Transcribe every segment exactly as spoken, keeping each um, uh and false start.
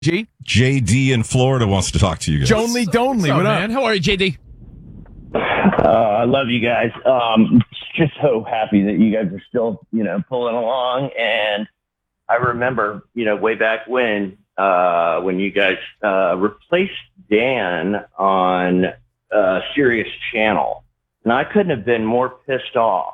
G? J D in Florida wants to talk to you guys. Jonely Donely, what up? Man? How are you, J D? Uh, I love you guys. Um, just so happy that you guys are still, you know, pulling along. And I remember, you know, way back when, uh, when you guys uh, replaced Dan on uh, Sirius Channel, and I couldn't have been more pissed off.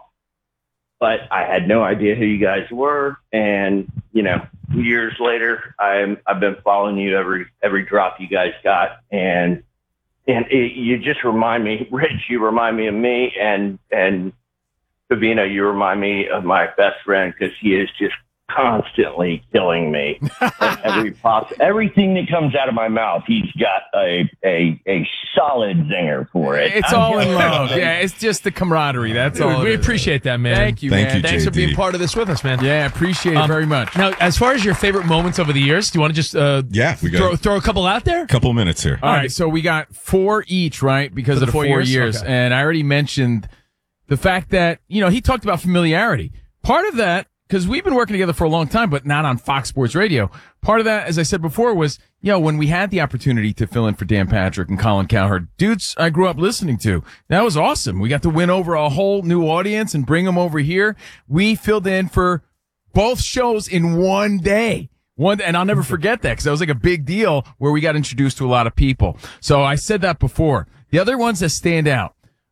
But I had no idea who you guys were, and you know, years later, I'm I've been following you every every drop you guys got, and and it, you just remind me, Rich, you remind me of me, and and Favino, you remind me of my best friend because he is just constantly killing me. every pop, everything that comes out of my mouth, he's got a a a solid zinger for it. It's all in love. Yeah, it's just the camaraderie. That's all. We it is. appreciate that, man. Thank you, Thank man. you, Thanks J for D. being part of this with us, man. Yeah, appreciate it Um, very much. Now, as far as your favorite moments over the years, do you want to just uh, Yeah, we got throw, a throw a couple out there? couple minutes here. All right, so we got four each, right? Because For of the the four, four years. years? Okay. And I already mentioned the fact that, you know, he talked about familiarity. Part of that, because we've been working together for a long time, but not on Fox Sports Radio. Part of that, as I said before, was, you know, when we had the opportunity to fill in for Dan Patrick and Colin Cowherd, dudes I grew up listening to. That was awesome. We got to win over a whole new audience and bring them over here. We filled in for both shows in one day. One, and I'll never forget that because that was like a big deal where we got introduced to a lot of people. So I said that before. The other ones that stand out.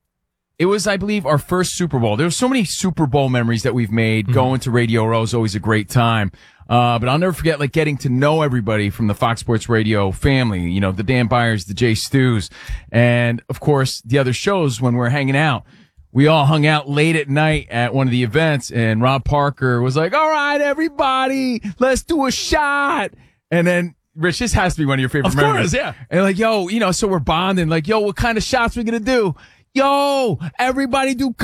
It was, I believe, our first Super Bowl. There were so many Super Bowl memories that we've made. Mm-hmm. Going to Radio Row is always a great time. Uh, but I'll never forget, like, getting to know everybody from the Fox Sports Radio family. You know, the Dan Byers, the Jay Stews, and, of course, the other shows when we're hanging out. We all hung out late at night at one of the events, and Rob Parker was like, all right, everybody, let's do a shot. And then, Rich, this has to be one of your favorite Of memories. course, yeah. And like, yo, you know, so we're bonding. Like, yo, what kind of shots we gonna do? Yo, everybody do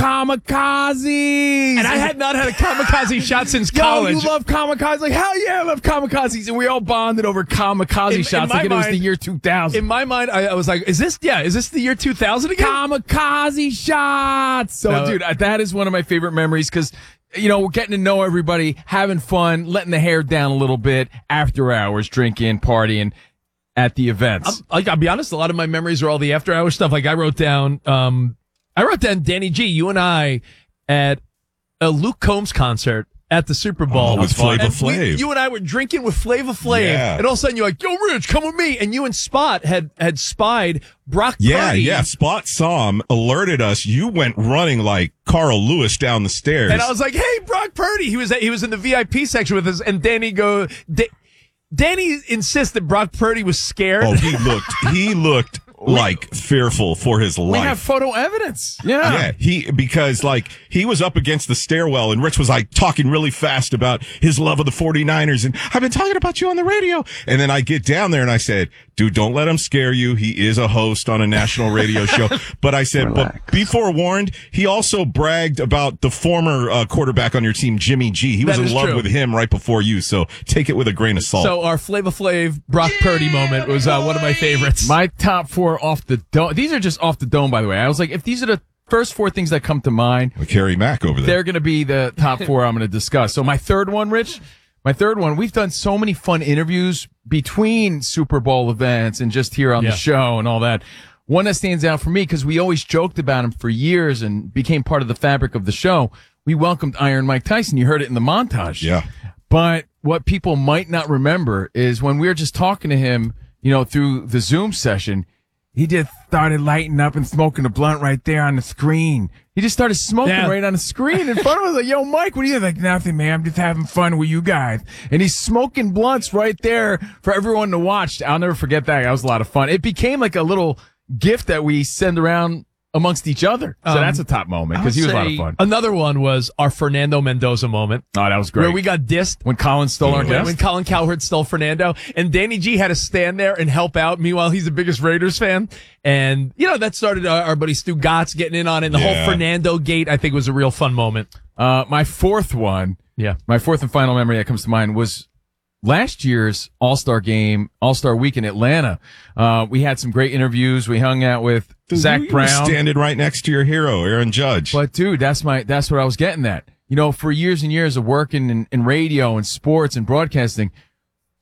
kamikazes. And I had not had a kamikaze shot since Yo, college. you love kamikazes? Like, hell yeah, I love kamikazes. And we all bonded over kamikaze In- in shots my like it was mind- the year two thousand. In my mind, I, I was like, is this, yeah, is this the year two thousand again? Kamikaze shots. So, No. dude, that is one of my favorite memories because, you know, we're getting to know everybody, having fun, letting the hair down a little bit, after hours, drinking, partying at the events. I'm, like, I'll be honest, a lot of my memories are all the after hour stuff. Like I wrote down, um, I wrote down Danny G, you and I at a Luke Combs concert at the Super Bowl. Oh, with Flava And we- Flav. You and I were drinking with Flava Flav. Yeah. And all of a sudden you're like, yo, Rich, come with me. And you and Spot had, had spied Brock Yeah, Purdy. yeah. Spot saw him, alerted us. You went running like Carl Lewis down the stairs. And I was like, hey, Brock Purdy. He was, he was in the V I P section with us. And Danny go, Da- Danny insists that Brock Purdy was scared. oh, he looked, he looked like fearful for his life. we have photo evidence. Yeah. Yeah, he because like he was up against the stairwell and Rich was like talking really fast about his love of the forty-niners and I've been talking about you on the radio. And then I get down there and I said, dude, don't let him scare you. He is a host on a national radio show. But I said, Relax. But be forewarned, he also bragged about the former uh, quarterback on your team, Jimmy G. He was That in is love true. with him right before you. So take it with a grain of salt. So our Flava Flav Brock Purdy moment was uh, one of my favorites. My top four off the dome. These are just off the dome, by the way. I was like, if these are the first four things that come to mind, with Carrie Mack over there. they're going to be the top four I'm going to discuss. So my third one, Rich, my third one, we've done so many fun interviews between Super Bowl events and just here on Yeah. the show and all that. One that stands out for me because we always joked about him for years and became part of the fabric of the show. We welcomed Iron Mike Tyson. You heard it in the montage. Yeah. But what people might not remember is when we were just talking to him, you know, through the Zoom session, he just started lighting up and smoking a blunt right there on the screen. He just started smoking Yeah. right on the screen in front of us. Like, yo, Mike, what are you like? Nothing, man. I'm just having fun with you guys. And he's smoking blunts right there for everyone to watch. I'll never forget that. That was a lot of fun. It became like a little gift that we send around amongst each other. So Um, that's a top moment because he was a lot of fun. Another one was our Fernando Mendoza moment. Oh, that was great. Where we got dissed. when Colin stole our When, guest. when Colin Cowherd stole Fernando, and Danny G had to stand there and help out. Meanwhile, he's the biggest Raiders fan, and you know that started our, our buddy Stu Gotts getting in on it. And the Yeah. whole Fernando gate, I think, was a real fun moment. Uh, my fourth one, Yeah, my fourth and final memory that comes to mind was last year's All-Star game, All-Star week in Atlanta. Uh, we had some great interviews. We hung out with Dude, Zach you were Brown. standing right next to your hero, Aaron Judge. But dude, that's my, that's what I was getting at. You know, for years and years of working in, in radio and sports and broadcasting,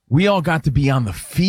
we all got to be on the field.